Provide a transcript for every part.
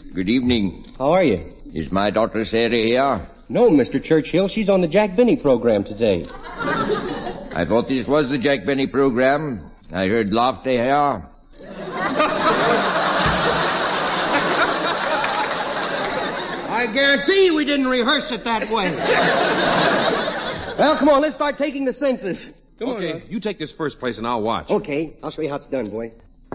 Good evening. How are you? Is my daughter Sarah here? No, Mr. Churchill. She's on the Jack Benny program today. I thought this was the Jack Benny program. I heard laughter here. I guarantee you we didn't rehearse it that way. Well, come on, let's start taking the census. Come on. Okay, you take this first place and I'll watch. Okay, I'll show you how it's done, boy.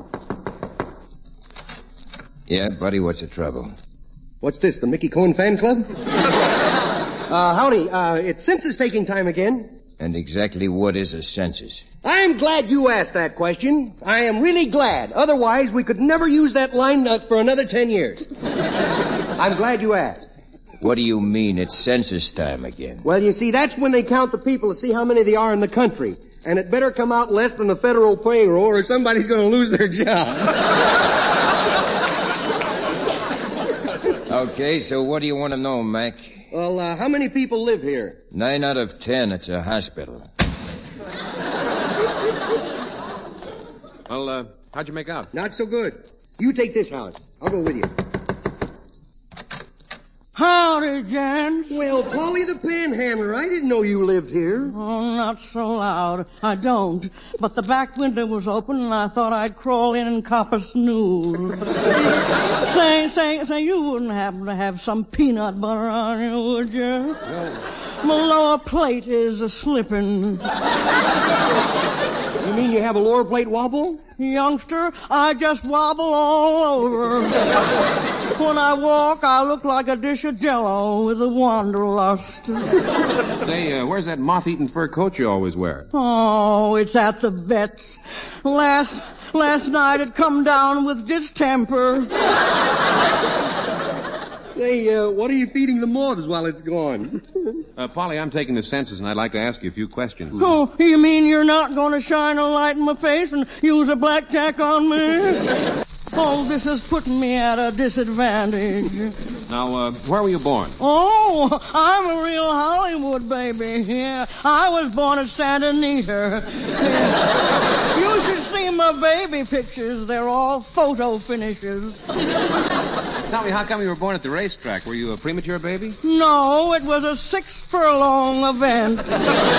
Yeah, buddy, what's the trouble? What's this, the Mickey Cohen fan club? Howdy, it's census taking time again. And exactly what is a census? I'm glad you asked that question. I am really glad. Otherwise, we could never use that line for another 10 years. I'm glad you asked. What do you mean it's census time again? Well, you see, that's when they count the people to see how many there are in the country. And it better come out less than the federal payroll or somebody's going to lose their job. Okay, so what do you want to know, Mac? Well, how many people live here? 9 out of 10. It's a hospital. Well, how'd you make out? Not so good. You take this house. I'll go with you. Howdy, Jan. Well, Polly the Panhandler, I didn't know you lived here. Oh, not so loud. I don't. But the back window was open, and I thought I'd crawl in and cop a snooze. Say, you wouldn't happen to have some peanut butter on you, would you? No. My lower plate is a-slipping. You mean you have a lower plate wobble? Youngster, I just wobble all over. When I walk, I look like a dish of Jell-O with a wanderlust. Say, where's that moth-eaten fur coat you always wear? Oh, it's at the vet's. Last night it come down with distemper. Hey, what are you feeding the moths while it's gone? Polly, I'm taking the census, and I'd like to ask you a few questions. Oh, you mean you're not going to shine a light in my face and use a blackjack on me? Oh, this is putting me at a disadvantage. Now, where were you born? Oh, I'm a real Hollywood baby. Yeah, I was born at Santa Anita. Yeah. You should see my baby pictures. They're all photo finishes. Tell me, how come you were born at the racetrack? Were you a premature baby? No, it was a 6 furlong event.